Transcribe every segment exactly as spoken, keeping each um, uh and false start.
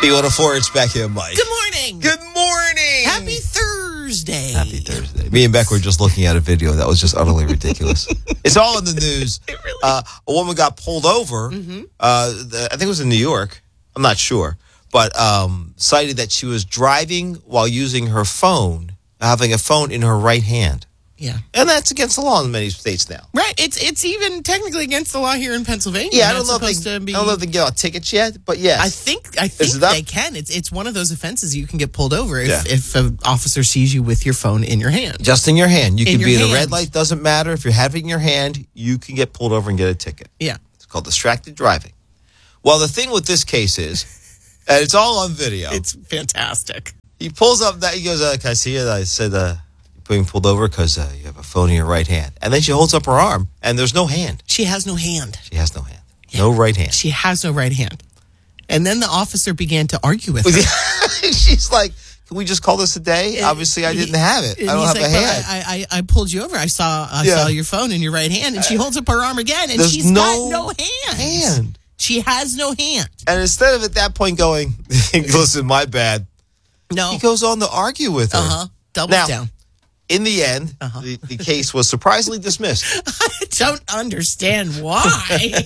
B one oh four, it's back here, Mike. Good morning. Good morning. Happy Thursday. Happy Thursday. Me and Beck were just looking at a video that was just utterly ridiculous. It's all in the news. It really uh, a woman got pulled over. Mm-hmm. Uh, the, I think it was in New York. I'm not sure. But um, cited that she was driving while using her phone, having a phone in her right hand. Yeah. And that's against the law in many states now. Right. It's it's even technically against the law here in Pennsylvania. Yeah, I Not don't know if they, supposed to be- I don't know if they get tickets yet, but yes. I think I think it that? they can. It's it's one of those offenses you can get pulled over if, Yeah. if an officer sees you with your phone in your hand. Just in your hand. You In can your be in a hand. red light, doesn't matter. If you have it in your hand, you can get pulled over and get a ticket. Yeah. It's called distracted driving. Well, the thing with this case is, and it's all on video. It's fantastic. He pulls up that, he goes, uh, can I see it? I said, uh, you're being pulled over because uh, you have a phone in your right hand. And then she holds up her arm, and there's no hand. She has no hand. She has no hand. No right hand. She has no right hand. And then the officer began to argue with her. She's like, can we just call this a day? Obviously, I didn't have it. I And don't he's have like, a "But hand. I, I, I pulled you over. I saw I Yeah. saw your phone in your right hand." And she holds up her arm again, and There's she's no got no hand. hand. She has no hand. And instead of at that point going, listen, my bad, No. he goes on to argue with her. Uh-huh. Doubles Now, down. In the end, Uh-huh. the, the case was surprisingly dismissed. I don't understand why.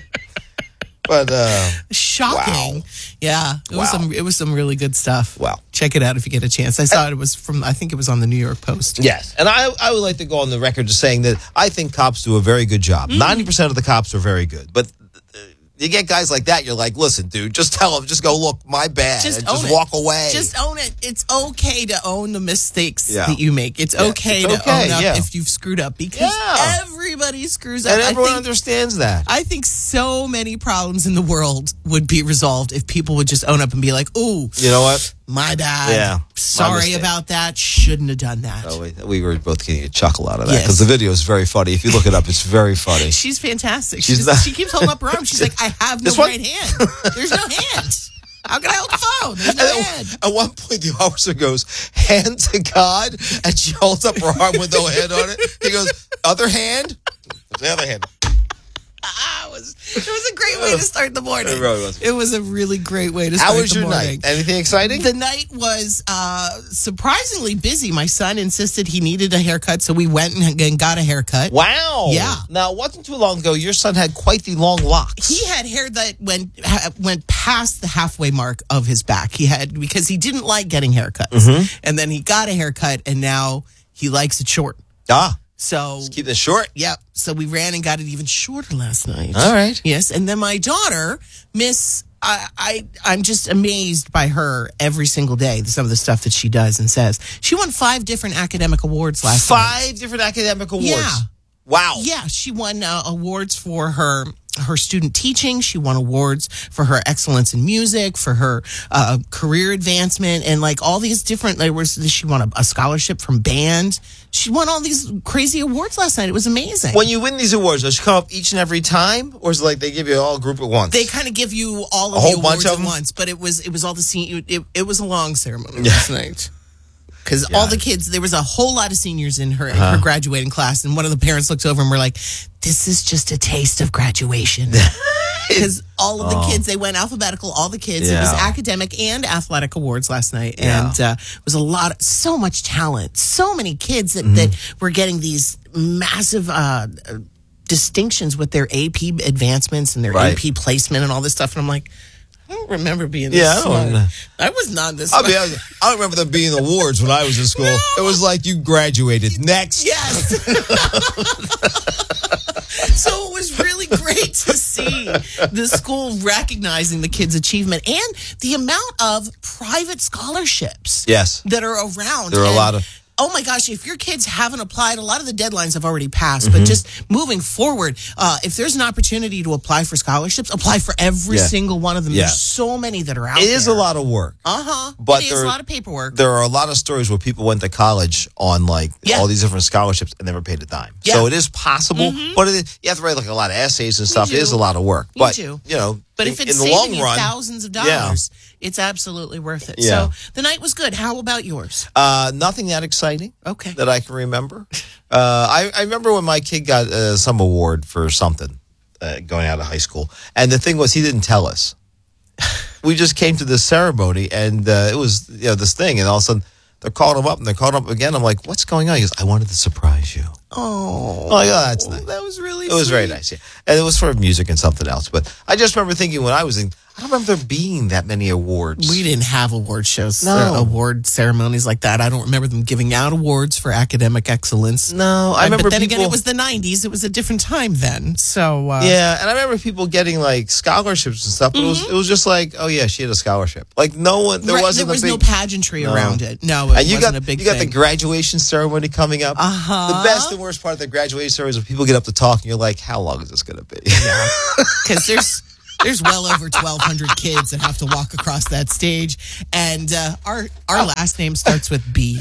But, uh, Shocking. Wow. Yeah. It was Wow. some it was some really good stuff. Wow. Check it out if you get a chance. I saw it, it was from I think it was on the New York Post. yes. And I, I would like to go on the record as saying that I think cops do a very good job. Mm. ninety percent of the cops are very good. But uh, you get guys like that, you're like, listen, dude, just tell them, just go, look, my bad. Just and own just it. walk away. Just own it. It's okay to own the mistakes Yeah. that you make. It's Yeah, okay it's to okay, own up yeah. if you've screwed up because Yeah. everybody screws up. and I everyone think, understands that. I think so many problems in the world would be resolved if people would just own up and be like, "Ooh, You know what? my bad. Yeah, my Sorry mistake." about that. Shouldn't have done that." Oh, we, we were both getting a chuckle out of that Yes. because the video is very funny. If you look it up, it's very funny. She's fantastic. She's She's not- she keeps holding up her arm. She's like, "I have no This one? right hand. There's no hand. How can I hold the phone? There's no And hand." at one point, the officer goes, hand to God, and she holds up her arm with no hand on it. He goes, other hand? The other hand. Ah, it was it was a great way to start the morning. It really was. It was a really great way to start How was the your morning. night? Anything exciting? The night was uh, surprisingly busy. My son insisted he needed a haircut, so we went and and got a haircut. Wow. Yeah. Now, it wasn't too long ago, your son had quite the long locks. He had hair that went ha, went past the halfway mark of his back. He had because he didn't like getting haircuts, Mm-hmm. and then he got a haircut, and now he likes it short. Ah, So keep this short. Yep. So we ran and got it even shorter last night. All right. Yes. And then my daughter, Miss, I, I, I'm just amazed by her every single day, some of the stuff that she does and says. She won five different academic awards last night. Five different academic awards. Yeah. Wow. Yeah. She won uh, awards for her. Her student teaching. She won awards for her excellence in music, for her uh, career advancement, and like all these different. Like, was she won a, a scholarship from band? She won all these crazy awards last night. It was amazing. When you win these awards, does she come up each and every time? Or is it like they give you all a group at once? They kind of give you all of A whole the bunch awards of at them? once, but it was it was all the scene. It, it was a long ceremony last night because all the kids. There was a whole lot of seniors in her Uh-huh. her graduating class, and one of the parents looked over and were like, "This is just a taste of graduation." Because all of the kids, they went alphabetical. All the kids. It was Oh. Yeah. academic and athletic awards last night, Yeah. and uh, it was a lot, of, so much talent, so many kids that, Mm-hmm. that were getting these massive. Uh, distinctions with their A P advancements and their Right. A P placement and all this stuff. And I'm like, I don't remember being this Yeah, I don't smart. know. I was not this I'll smart. be honest, I don't remember there being awards when I was in school. It was like you graduated. Next. Yes. So it was really great to see the school recognizing the kids' achievement and the amount of private scholarships Yes. that are around. There are a And, lot of- Oh my gosh, if your kids haven't applied, a lot of the deadlines have already passed, Mm-hmm. but just moving forward, uh, if there's an opportunity to apply for scholarships, apply for every Yeah. single one of them. Yeah. There's so many that are out It there. is a lot of work. Uh-huh. But it is there- a lot of paperwork. There are a lot of stories where people went to college on like Yeah. all these different scholarships and never paid a dime. Yeah. So it is possible, but it is, you have to write like a lot of essays and stuff. It is do. a lot of work. Me but too. you know, But in, if it's in the saving long you run, thousands of yeah. dollars, it's absolutely worth it. Yeah. So the night was good. How about yours? uh, nothing that exciting. Okay. That I can remember. Uh, I, I remember when my kid got uh, some award for something uh, going out of high school, and the thing was he didn't tell us. we just came to this ceremony, and uh, it was you know this thing, and all of a sudden they're calling him up, and they're calling him up again. I'm like, what's going on? He goes, I wanted to surprise you. Oh, I'm like, oh, that's nice. That was really. It was sweet. very nice, yeah. And it was for music and something else. But I just remember thinking when I was in, I don't remember there being that many awards. We didn't have award shows, No. or award ceremonies like that. I don't remember them giving out awards for academic excellence. No, I Uh, remember But then people, again, it was the nineties. It was a different time then. So uh, yeah, and I remember people getting like scholarships and stuff. But it was it was just like, oh yeah, she had a scholarship. Like no one, there right, wasn't there was a big, no pageantry No. around it. No, it and you wasn't got a big you got thing. the graduation ceremony coming up. Uh-huh. The best and worst part of the graduation ceremony is when people get up to talk, and you're like, how long is this going to be? Yeah, because there's there's well over twelve hundred kids that have to walk across that stage, and uh, our our last name starts with B.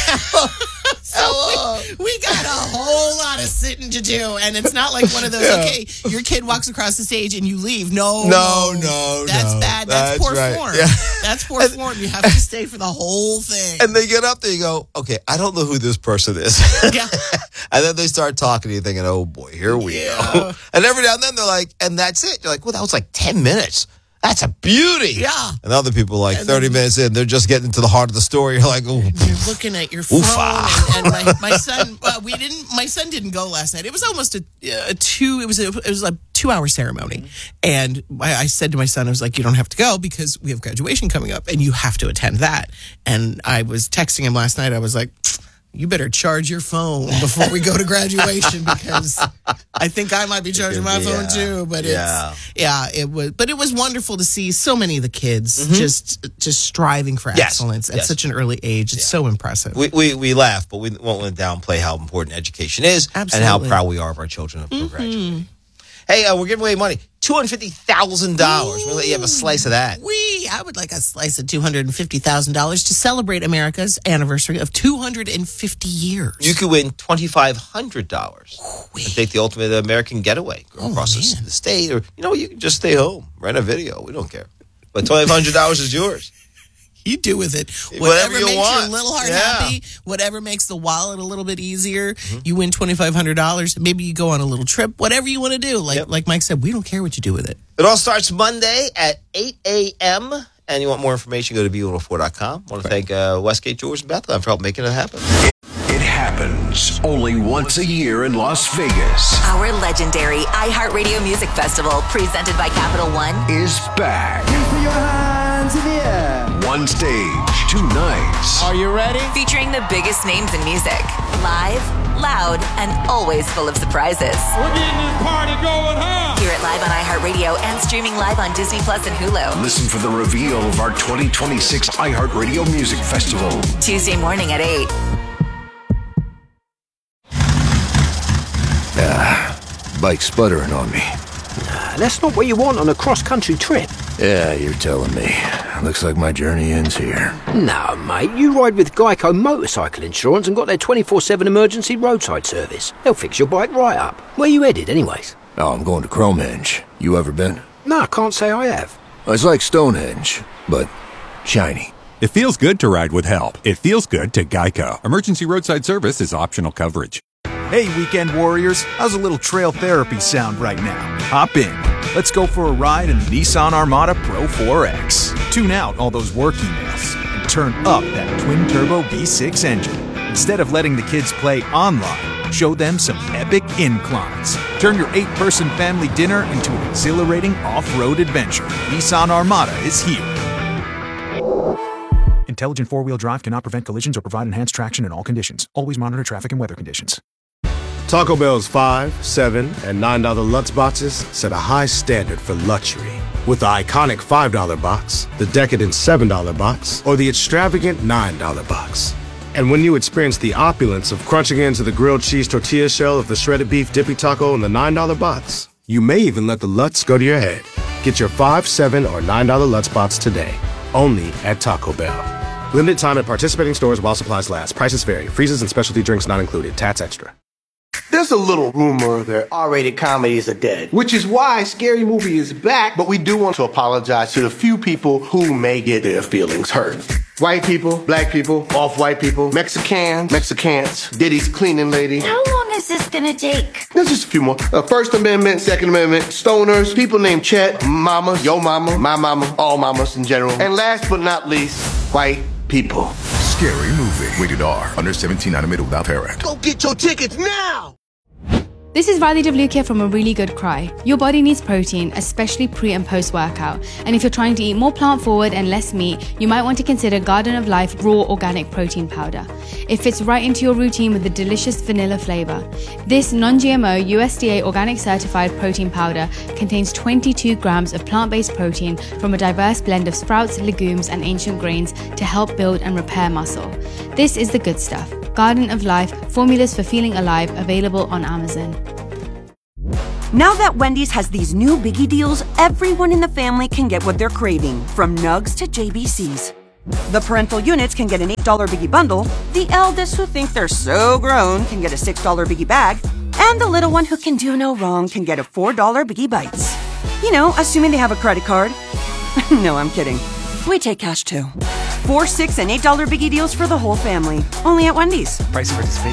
So we, we got a whole lot of sitting to do, and it's not like one of those. Yeah. Okay, your kid walks across the stage and you leave. No, No, no, that's no. bad. That's, That's poor right. form. Yeah. That's poor form. You have to stay for the whole thing. And they get up there, you go, okay, I don't know who this person is. Yeah. And then they start talking to you, thinking, oh boy, here we Yeah. go. And every now and then they're like, and that's it. You're like, well, that was like ten minutes. That's a beauty. Yeah. And other people, like And thirty then- minutes in, they're just getting to the heart of the story. You're like, oh, You're looking at your phone, Oofa. and, and my, my son. Uh, we didn't. My son didn't go last night. It was almost a, a two. It was a, it was a two hour ceremony, and I, I said to my son, I was like, "You don't have to go because we have graduation coming up, and you have to attend that." And I was texting him last night. I was like, you better charge your phone before we go to graduation because I think I might be charging my phone Yeah. too. But Yeah. it's yeah, it was. But it was wonderful to see so many of the kids just just striving for Yes. excellence at Yes. such an early age. It's so impressive. we, we, we laugh, but we won't let downplay how important education is and how Absolutely. proud we are of our children for graduating. Hey, uh, we're giving away money, two hundred fifty thousand dollars. We're going to let you have a slice of that. We, I would like a slice of two hundred fifty thousand dollars to celebrate America's anniversary of two hundred fifty years. You could win twenty-five hundred dollars and take the ultimate American getaway. Go Oh, across the, man. the state, or, you know, you can just stay home, rent a video. We don't care. But twenty-five hundred dollars is yours. You do with it Whatever whatever you makes want. your little heart Yeah. happy, whatever makes the wallet a little bit easier. You win twenty-five hundred dollars. Maybe you go on a little trip, whatever you want to do. Like Yep. like Mike said, we don't care what you do with it. It all starts Monday at eight a.m. And you want more information, go to B one oh four dot com. I want to thank uh, Westgate Jewelers and Bethlehem for helping making it happen. It happens only once a year in Las Vegas. Our legendary iHeartRadio Music Festival, presented by Capital One, Is back. Put your hands in the air. One stage, two nights. Are you ready? featuring the biggest names in music. Live, loud, and always full of surprises. We're getting this party going, huh? Hear it live on iHeartRadio and streaming live on Disney Plus and Hulu. Listen for the reveal of our twenty twenty-six iHeartRadio Music Festival. Tuesday morning at eight. Bike sputtering on me. That's not what you want on a cross-country trip. Yeah, you're telling me. Looks like my journey ends here. No, mate, you ride with Geico Motorcycle Insurance and got their twenty-four seven emergency roadside service. They'll fix your bike right up. Where you headed, anyways? Oh, I'm going to Cromhenge. You ever been? No, I can't say I have. It's like Stonehenge, but shiny. It feels good to ride with help. It feels good to Geico. Emergency roadside service is optional coverage. Hey, weekend warriors, how's a little trail therapy sound right now? Hop in. Let's go for a ride in the Nissan Armada Pro four X. Tune out all those work emails and turn up that twin-turbo V six engine. Instead of letting the kids play online, show them some epic inclines. Turn your eight-person family dinner into an exhilarating off-road adventure. Nissan Armada is here. Intelligent four-wheel drive cannot prevent collisions or provide enhanced traction in all conditions. Always monitor traffic and weather conditions. Taco Bell's five, seven, and nine dollar Lutz boxes set a high standard for luxury. With the iconic five dollar box, the decadent seven dollar box, or the extravagant nine dollar box. And when you experience the opulence of crunching into the grilled cheese tortilla shell of the shredded beef dippy taco in the nine dollar box, you may even let the Lutz go to your head. Get your five, seven, or nine dollar Lutz box today, only at Taco Bell. Limited time at participating stores while supplies last. Prices vary. Freezes and specialty drinks not included. Tats extra. There's a little rumor that R-rated comedies are dead, which is why Scary Movie is back, but we do want to apologize to the few people who may get their feelings hurt. White people, black people, off-white people, Mexicans, Mexicans, Diddy's cleaning lady. How long is this gonna take? There's just a few more. Uh, First Amendment, Second Amendment, stoners, people named Chet, mama, yo mama, my mama, all mamas in general. And last but not least, white people. Scary movie. Rated R. Under seventeen, animated without parent. Go get your tickets now! This is Riley DeVluke here from A Really Good Cry. Your body needs protein, especially pre and post workout. And if you're trying to eat more plant forward and less meat, you might want to consider Garden of Life Raw Organic Protein Powder. It fits right into your routine with a delicious vanilla flavor. This non-G M O U S D A organic certified protein powder contains twenty-two grams of plant-based protein from a diverse blend of sprouts, legumes, and ancient grains to help build and repair muscle. This is the good stuff. Garden of Life, formulas for feeling alive, available on Amazon. Now that Wendy's has these new biggie deals, everyone in the family can get what they're craving, from nugs to J B Cs. The parental units can get an eight dollar biggie bundle, the eldest who think they're so grown can get a six dollar biggie bag, and the little one who can do no wrong can get a four dollar biggie bites. You know, assuming they have a credit card. No, I'm kidding. We take cash too. Four, six, and eight dollar biggie deals for the whole family. Only at Wendy's. Price of participation